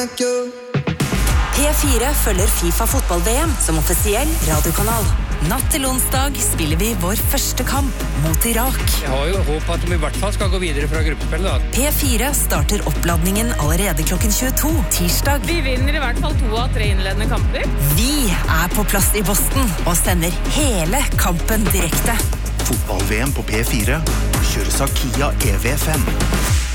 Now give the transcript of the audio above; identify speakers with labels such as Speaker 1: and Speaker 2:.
Speaker 1: P4 følger FIFA fotball-VM som offisiell radiokanal. Natt til onsdag spiller vi vår første kamp mot Irak.
Speaker 2: Jeg har jo håp at de i hvert fall skal gå videre fra gruppespill da.
Speaker 1: P4 starter oppladningen allerede klokken 22, tirsdag.
Speaker 3: Vi vinner i hvert fall 2 av 3 innledende kamper.
Speaker 1: Vi på plass i Boston og sender hele kampen direkte.
Speaker 4: Fotball-VM på P4 kjøres av Kia EV5.